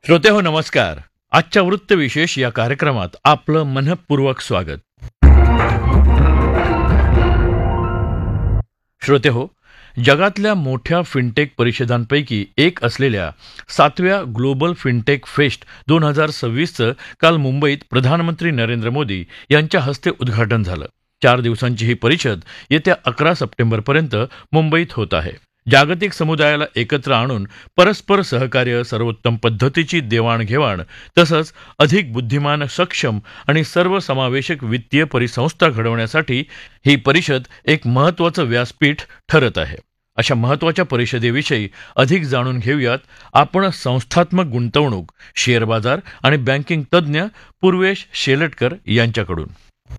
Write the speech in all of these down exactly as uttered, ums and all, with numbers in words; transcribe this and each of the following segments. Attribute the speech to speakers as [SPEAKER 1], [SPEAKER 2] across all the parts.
[SPEAKER 1] श्रोते हो नमस्कार. आजच्या वृत्तविशेष या कार्यक्रमात आपलं मनःपूर्वक स्वागत. श्रोते हो, जगातल्या मोठ्या फिनटेक परिषदांपैकी एक असलेल्या सातव्या ग्लोबल फिनटेक फेस्ट दोन हजार सव्वीसचं काल मुंबईत प्रधानमंत्री नरेंद्र मोदी यांच्या हस्ते उद्घाटन झालं. चार दिवसांची ही परिषद येत्या अकरा सप्टेंबरपर्यंत मुंबईत होत आहे. जागतिक समुदायाला एकत्र आणून परस्पर सहकार्य, सर्वोत्तम पद्धतीची देवाणघेवाण तसंच अधिक बुद्धिमान, सक्षम आणि सर्वसमावेशक वित्तीय परिसंस्था घडवण्यासाठी ही परिषद एक महत्त्वाचं व्यासपीठ ठरत आहे. अशा महत्त्वाच्या परिषदेविषयी अधिक जाणून घेऊयात आपण संस्थात्मक गुंतवणूक, शेअर बाजार आणि बँकिंग तज्ज्ञ पूर्वेश शेलटकर यांच्याकडून.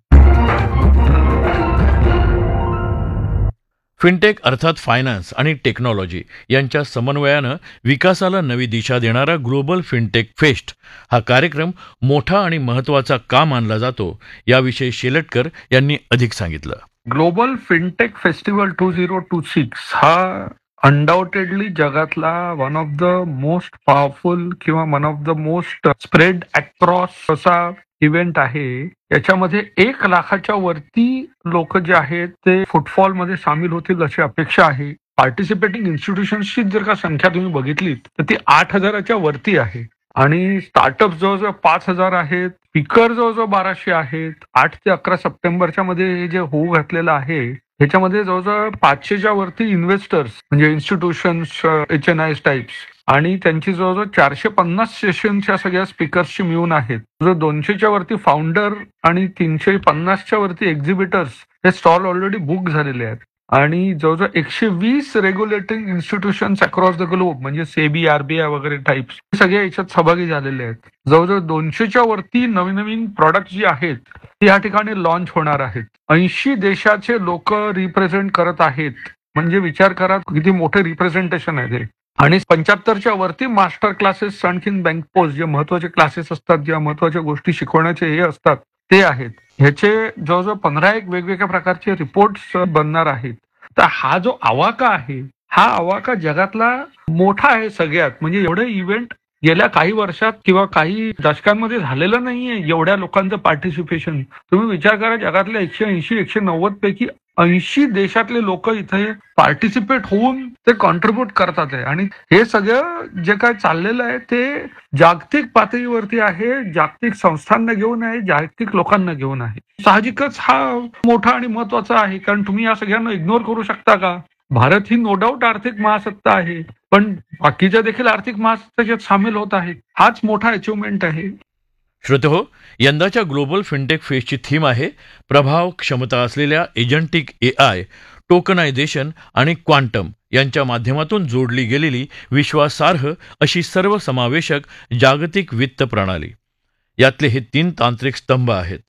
[SPEAKER 1] फिनटेक अर्थात फायनान्स आणि टेक्नॉलॉजी यांच्या समन्वयानं विकासाला नवी दिशा देणारा ग्लोबल फिनटेक फेस्ट हा कार्यक्रम मोठा आणि महत्त्वाचा का मानला जातो याविषयी शेलटकर यांनी अधिक सांगितलं.
[SPEAKER 2] Global fintech festival to zero to six हा अनडाउटेडली जगातला one of the most powerful किंवा one of the most spread across असा इव्हेंट आहे. याच्यामध्ये एक लाखाच्या वरती लोक जे आहेत ते फुटफॉल मध्ये सामील होतील अशी अपेक्षा आहे. पार्टिसिपेटिंग इन्स्टिट्यूशन्सची जर का संख्या तुम्ही बघितलीत तर ती आठ हजाराच्या वरती आहे आणि स्टार्टअप जवळजवळ पाच हजार आहेत. स्पीकर जवळजवळ बाराशे आहेत. आठ ते अकरा सप्टेंबरच्या मध्ये हे जे होऊ घातलेलं आहे ह्याच्यामध्ये जवळजवळ पाचशेच्या वरती इन्व्हेस्टर्स म्हणजे institutions, H N I types आणि त्यांची जवळजवळ चारशे पन्नास सेशनच्या सगळ्या स्पीकर्सची मिळून आहेत. जर दोनशेच्या वरती फाउंडर आणि तीनशे पन्नासच्या वरती एक्झिबिटर्स हे स्टॉल ऑलरेडी बुक झालेले आहेत आणि जवळजवळ एकशे वीस regulating institutions across the globe म्हणजे सेबी, आरबीआय वगैरे टाइप्स सगळे याच्यात सहभागी झालेले आहेत. जवळजवळ दोनशेच्या वरती नवीन नवीन प्रॉडक्ट जी आहेत ती या ठिकाणी लॉन्च होणार आहेत. ऐंशी देशाचे लोक रिप्रेझेंट करत आहेत म्हणजे विचार करा किती मोठे रिप्रेझेंटेशन आहे ते. आणि पंच्याहत्तरच्या वरती मास्टर क्लासेस आणखीन बँक पोस्ट जे महत्वाचे क्लासेस असतात, ज्या महत्वाच्या गोष्टी शिकवण्याचे हे असतात ते आहेत. ह्याचे जवळजवळ पंधरा एक वेगवेगळ्या प्रकारचे रिपोर्ट्स बनणार आहेत. तर हा जो आवाका आहे हा आवाका जगातला मोठा आहे सगळ्यात. म्हणजे एवढे इव्हेंट गेल्या काही वर्षात किंवा काही दशकांमध्ये झालेलं नाहीये एवढ्या लोकांचं पार्टिसिपेशन. तुम्ही विचार करा जगातल्या एकशे ऐंशी एकशे नव्वद पैकी ऐंशी देशातले लोक इथे पार्टिसिपेट होऊन ते कॉन्ट्रीब्युट करतात आहे आणि हे सगळं जे काय चाललेलं आहे ते जागतिक पातळीवरती आहे. जागतिक संस्थांना घेऊन आहे, जागतिक लोकांना घेऊन आहे. साहजिकच हा मोठा आणि महत्वाचा आहे कारण तुम्ही या सगळ्यांना इग्नोर करू शकता का? भारत ही नो डाऊट आर्थिक महासत्ता आहे पण बाकीच्या देखील आर्थिक महासत्तेच्यात सामील होत आहेत. हाच मोठा अचिव्हमेंट आहे.
[SPEAKER 1] श्रोते हो, यंदाच्या ग्लोबल फिनटेक फेस्टची थीम आहे प्रभाव क्षमता असलेल्या एजंटिक ए आय, टोकनायझेशन आणि क्वांटम यांच्या माध्यमातून जोडली गेलेली विश्वासार्ह अशी सर्वसमावेशक जागतिक वित्त प्रणाली. यातले हे तीन तांत्रिक स्तंभ आहेत.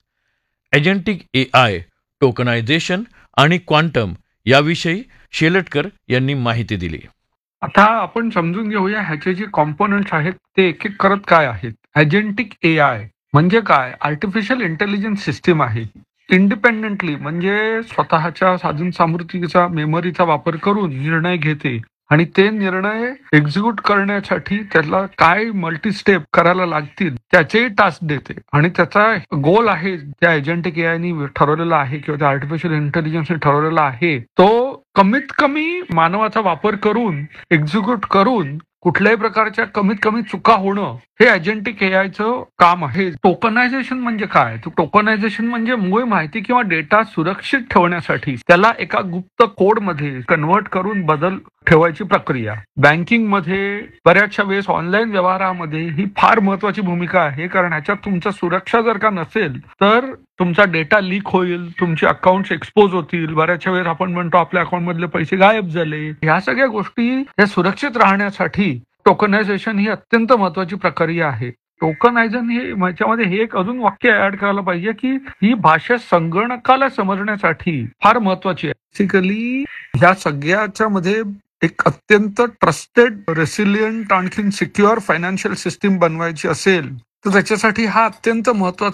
[SPEAKER 1] एजंटिक ए आय, टोकनायझेशन आणि क्वांटम याविषयी शेलटकर यांनी माहिती दिली.
[SPEAKER 2] आता आपण समजून घेऊया ह्याचे जे कॉम्पोनंट्स आहेत ते एक एक करत काय आहेत. एजंटिक ए आय म्हणजे काय? आर्टिफिशियल इंटेलिजन्स सिस्टीम आहे. इंडिपेंडेंटली म्हणजे स्वतःच्या साधन सामग्रीचा, मेमरीचा वापर करून निर्णय घेते आणि ते निर्णय एक्झिक्यूट करण्यासाठी त्याला काय मल्टी स्टेप करायला लागतील त्याचेही टास्क देते आणि त्याचा गोल आहे त्या एजंटिक ए आयनी ठरवलेला आहे किंवा त्या आर्टिफिशियल इंटेलिजन्सने ठरवलेला आहे तो कमीत कमी मानवाचा वापर करून एक्झिक्यूट करून कुठल्याही प्रकारच्या कमीत कमी चुका होणं हे एजंटिक ए आयचं काम आहे. टोकनायझेशन म्हणजे काय? टोकनायझेशन म्हणजे मूळ माहिती किंवा डेटा सुरक्षित ठेवण्यासाठी त्याला एका गुप्त कोडमध्ये कन्व्हर्ट करून बदल ठेवायची प्रक्रिया. बँकिंग मध्ये बऱ्याचशा वेळेस ऑनलाईन व्यवहारामध्ये ही फार महत्वाची भूमिका आहे कारण ह्याच्यात तुमचं सुरक्षा जर का नसेल तर तुमचा डेटा लीक होईल, तुमचे अकाउंट्स एक्सपोज होतील. बऱ्याचशा वेळेस आपण म्हणतो आपल्या अकाउंट मधले पैसे गायब झाले. ह्या सगळ्या गोष्टी हे सुरक्षित राहण्यासाठी टोकनायझेशन ही अत्यंत महत्वाची प्रक्रिया आहे. टोकनायझेशन हे ह्याच्यामध्ये हे एक अजून वाक्य ऍड करायला पाहिजे की ही भाषा संगणकाला समजण्यासाठी फार महत्वाची आहे. बेसिकली ह्या सगळ्याच्या मध्ये एक अत्यंत ट्रस्टेड, रेसिलियंट आणखीन सिक्युअर फायनान्शियल सिस्टीम बनवायची असेल तर त्याच्यासाठी हा अत्यंत महत्वाचा